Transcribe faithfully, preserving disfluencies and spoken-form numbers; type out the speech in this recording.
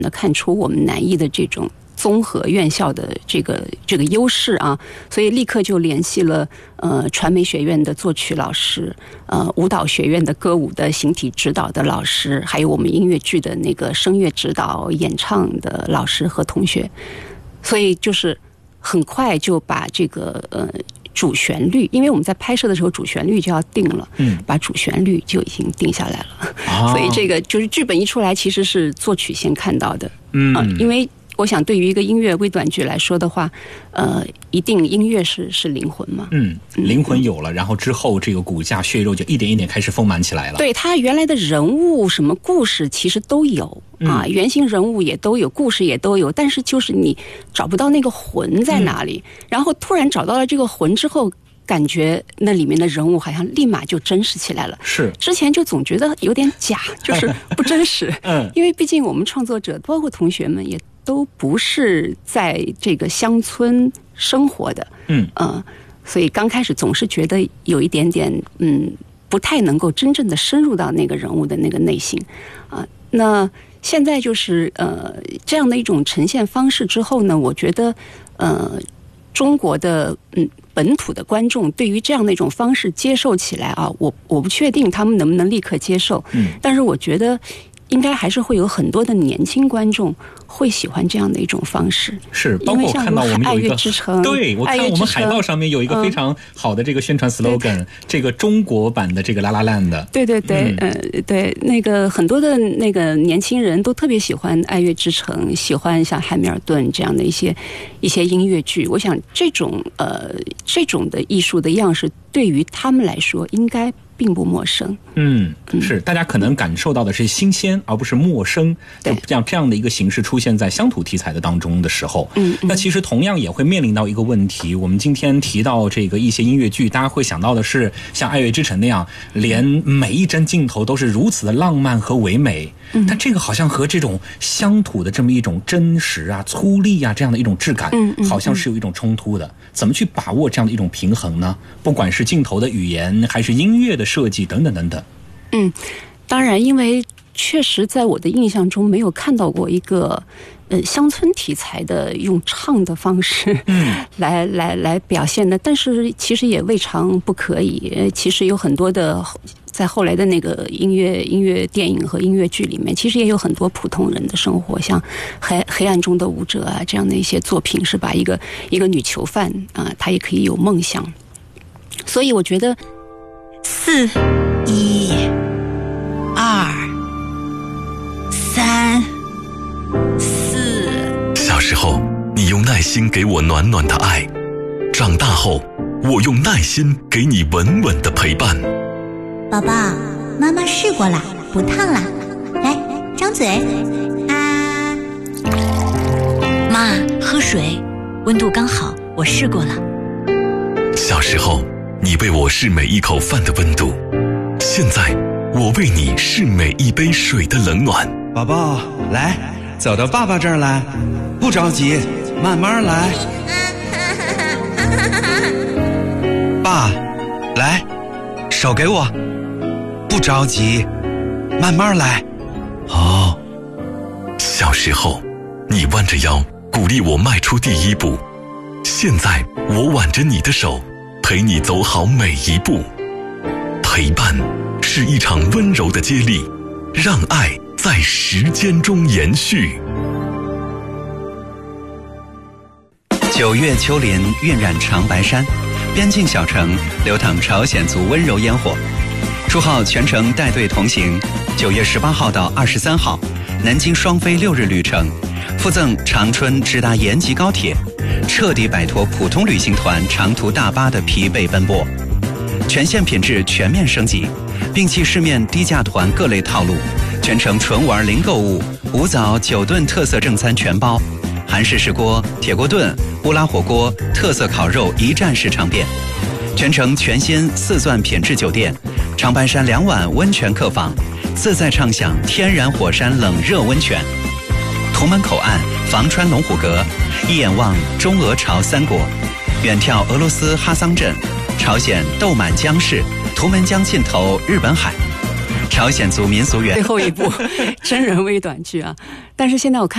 的看出我们南艺的这种综合院校的这个这个优势啊，所以立刻就联系了呃传媒学院的作曲老师，呃舞蹈学院的歌舞的形体指导的老师，还有我们音乐剧的那个声乐指导演唱的老师和同学，所以就是很快就把这个呃主旋律，因为我们在拍摄的时候主旋律就要定了，嗯，把主旋律就已经定下来了，哦、所以这个就是剧本一出来，其实是作曲先看到的，嗯、呃，因为我想对于一个音乐微短剧来说的话，呃，一定音乐是是灵魂嘛， 嗯，灵魂有了，然后之后这个骨架血肉就一点一点开始丰满起来了。 对，他原来的人物什么故事其实都有啊，原型人物也都有，故事也都有，但是就是你找不到那个魂在哪里，嗯、然后突然找到了这个魂之后。感觉那里面的人物好像立马就真实起来了。是，之前就总觉得有点假，就是不真实。嗯，因为毕竟我们创作者，包括同学们，也都不是在这个乡村生活的。嗯，呃，所以刚开始总是觉得有一点点，嗯，不太能够真正的深入到那个人物的那个内心。啊、呃，那现在就是呃这样的一种呈现方式之后呢，我觉得呃中国的嗯。本土的观众对于这样的一种方式接受起来啊，我我不确定他们能不能立刻接受，嗯，但是我觉得应该还是会有很多的年轻观众会喜欢这样的一种方式。是，包括我看到我们有一个， 对，我看我们海报上面有一个非常好的这个宣传 slogan，、嗯、这个中国版的这个 La La Land 的。 对对对，嗯、呃，对，那个很多的那个年轻人都特别喜欢《爱乐之城》，喜欢像汉密尔顿这样的一些一些音乐剧。我想这种呃这种的艺术的样式，对于他们来说应该并不陌生。 嗯，是，大家可能感受到的是新鲜，而不是陌生。就这样这样的一个形式出现在乡土题材的当中的时候，嗯，那其实同样也会面临到一个问题。我们今天提到这个一些音乐剧，大家会想到的是像《爱乐之城》那样，连每一帧镜头都是如此的浪漫和唯美。嗯，但这个好像和这种乡土的这么一种真实啊、粗粝啊这样的一种质感，嗯，好像是有一种冲突的。怎么去把握这样的一种平衡呢？不管是镜头的语言，还是音乐的设计等等等等。 嗯，当然，因为确实在我的印象中没有看到过一个呃乡村题材的用唱的方式，嗯，来来来表现的，但是其实也未尝不可以。其实有很多的。在后来的那个音乐音乐电影和音乐剧里面，其实也有很多普通人的生活，像黑黑暗中的舞者啊这样的一些作品，是吧？一个一个女囚犯啊，她也可以有梦想。所以我觉得， 四、一、二、三、四。 小时候，你用耐心给我暖暖的爱；长大后，我用耐心给你稳稳的陪伴。 宝宝，妈妈试过了，不烫了，来，张嘴。啊， 妈，喝水，温度刚好，我试过了。 小时候，你为我试每一口饭的温度，现在我为你试每一杯水的冷暖。 宝宝，来，走到爸爸这儿来，不着急，慢慢来。爸，来，手给我。不着急，慢慢来。 哦，小时候，你弯着腰鼓励我迈出第一步，现在我挽着你的手，陪你走好每一步。陪伴是一场温柔的接力，让爱在时间中延续。 九月秋林晕染长白山，边境小城流淌朝鲜族温柔烟火。祝号全程带队同行，九月十八号到二十三号，南京双飞六日旅程，附赠长春直达延吉高铁，彻底摆脱普通旅行团长途大巴的疲惫奔波，全线品质全面升级，摒弃市面低价团各类套路，全程纯玩零购物，五早九顿特色正餐全包，韩式石锅、铁锅炖、乌拉火锅、特色烤肉一站式尝遍，全程全新四钻品质酒店。长白山两晚温泉客房，自在畅享天然火山冷热温泉。图门口岸房川龙虎阁，一眼望中俄朝三国，远眺俄罗斯哈桑镇，朝鲜豆满江市，图门江尽头日本海，朝鲜族民俗园。 最后一部真人微短剧啊，但是现在我看。